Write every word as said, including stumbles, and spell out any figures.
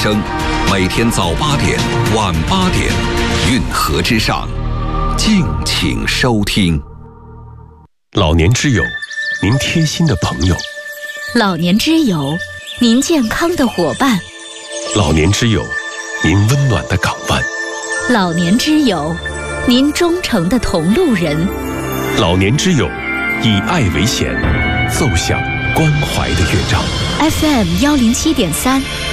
声，每天早八点、晚八点，运河之上，敬请收听。 老年之友，您贴心的朋友； 老年之友，您健康的伙伴； 老年之友，您温暖的港湾； 老年之友，您忠诚的同路人； 老年之友，以爱为弦，奏响关怀的乐章。 F M 幺零七点三。